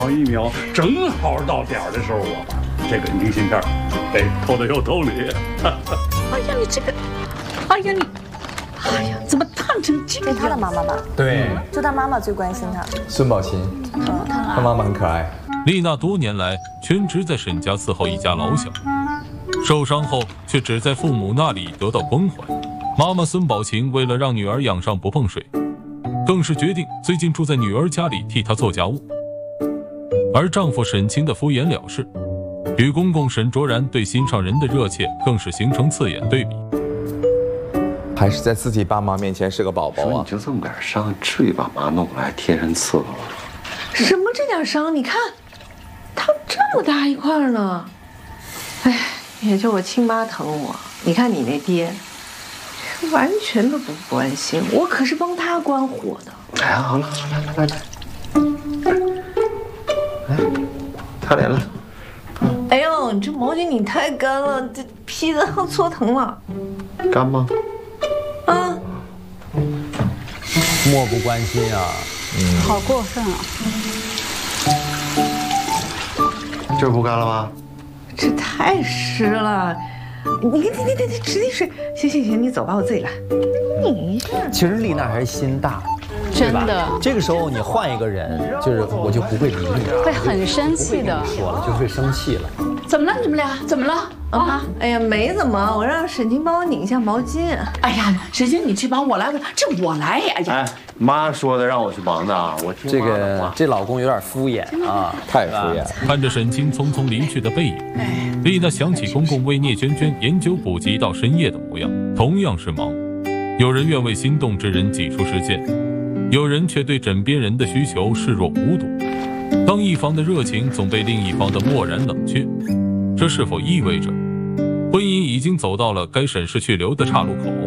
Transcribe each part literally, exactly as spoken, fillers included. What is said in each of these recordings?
一秒，正好到点儿的时候，我把这个明信片，哎，投到邮筒里。 哎呀，你这个，哎呀你，哎呀，怎么烫成这样？ 是他的妈妈吧？ 对， 就他妈妈最关心他。 孙宝琴， 嗯， 他妈妈很可爱。 丽娜多年来全职在沈家伺候一家老小，受伤后却只在父母那里得到关怀。妈妈孙宝琴为了让女儿养上不碰水，更是决定最近住在女儿家里替她做家务。而丈夫沈清的敷衍了事，与公公沈卓然对心上人的热切更是形成刺眼对比。 还是在自己爸妈面前是个宝宝啊！ 说你就这么点伤，至于把妈弄来贴身伺候吗？ 什么这点伤？你看，烫这么大一块呢。哎，也就我亲妈疼我。你看你那爹，完全都不关心，我可是帮他关火的。 哎呀，好了好了，来来来。来，擦脸了。 哎呦，你这毛巾你太干了，这披的要搓疼了。 干吗？ 啊， 漠不关心啊， 嗯，好过分啊！ 这不干了吧？ 这太湿了。你看，你你你直接睡。行行行，你走吧，我自己来。你其实丽娜还是心大。 真的， 这个时候你换一个人，就是我就不会理你， 会很生气的。 说了就会生气了。 怎么了？你们俩怎么了？啊！哎呀，没怎么，我让沈清帮我拧一下毛巾。 哎呀，沈清你去帮我来，这我来呀！哎呀， 哎，妈说的让我去忙的啊，我听这个这老公有点敷衍啊， 太敷衍。 看着沈清匆匆离去的背影，丽娜想起公公为聂娟娟研究补习到深夜的模样，同样是忙。有人愿为心动之人挤出时间。有人却对枕边人的需求视若无睹，当一方的热情总被另一方的漠然冷却，这是否意味着婚姻已经走到了该审视去留的岔路口？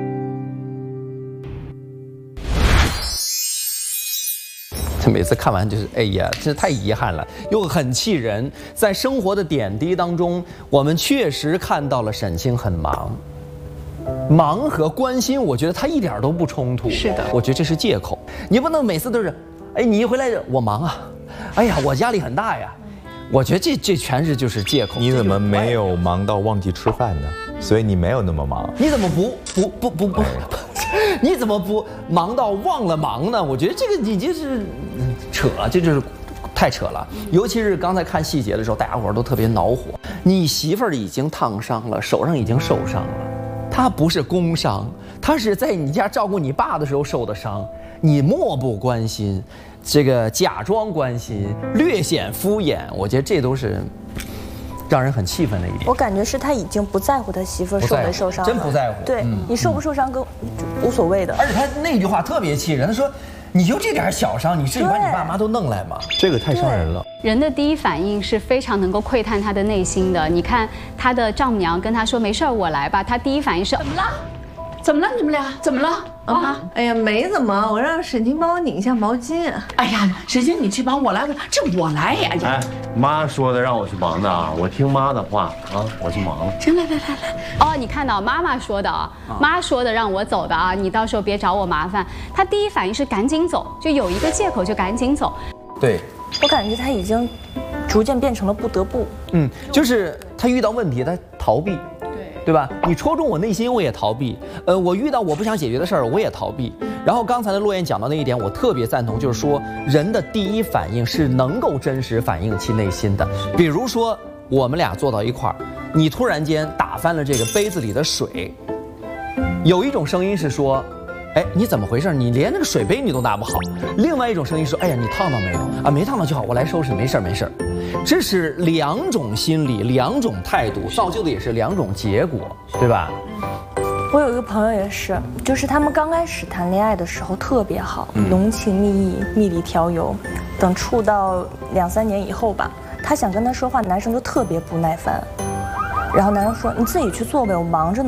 这每次看完就是，哎呀，真是太遗憾了，又很气人。在生活的点滴当中，我们确实看到了沈清很忙。忙和关心，我觉得他一点都不冲突。 是的， 我觉得这是借口。你不能每次都是，哎，你一回来我忙啊，哎呀，我压力很大呀。我觉得这这全是就是借口。 你怎么没有忙到忘记吃饭呢？所以你没有那么忙。 你怎么不不不不不？你怎么不忙到忘了忙呢？我觉得这个你就是扯，这就是太扯了。尤其是刚才看细节的时候，大家伙都特别恼火。你媳妇儿已经烫伤了，手上已经受伤了。他不是工伤，他是在你家照顾你爸的时候受的伤，你漠不关心，这个假装关心，略显敷衍，我觉得这都是让人很气愤的一点。 我感觉是他已经不在乎他媳妇受没受伤了， 真不在乎。 对、嗯、你受不受伤跟无所谓的。 而且他那句话特别气人，他说：“你就这点小伤，你至于把你爸妈都弄来吗？” 这个太伤人了。 人的第一反应是非常能够窥探他的内心的。你看他的丈母娘跟他说没事我来吧，他第一反应是怎么了？怎么了？你们俩怎么了？啊！哎呀，没怎么，我让沈清帮我拧一下毛巾。 哎呀，沈清你去帮我来，这我来呀！ 哎，妈说的让我去忙的啊，我听妈的话啊，我去忙了。 行，来来来来。 哦，你看到妈妈说的啊，妈说的让我走的啊，你到时候别找我麻烦。他第一反应是赶紧走，就有一个借口就赶紧走。 对， 我感觉他已经逐渐变成了不得不。 嗯，就是他遇到问题他逃避。对吧？你戳中我内心，我也逃避。呃，我遇到我不想解决的事儿，我也逃避。然后刚才的洛言讲到那一点，我特别赞同，就是说人的第一反应是能够真实反映其内心的。比如说我们俩坐到一块儿，你突然间打翻了这个杯子里的水，有一种声音是说，哎，你怎么回事？你连那个水杯你都拿不好。另外一种声音说，哎呀，你烫到没有啊？没烫到就好，我来收拾，没事儿没事儿。这是两种心理，两种态度，造就的也是两种结果，对吧？ 我有一个朋友也是，就是他们刚开始谈恋爱的时候特别好，嗯、浓情蜜意，蜜里调油。等处到两三年以后吧，他想跟他说话，男生就特别不耐烦。然后男生说：“你自己去做呗，我忙着呢。”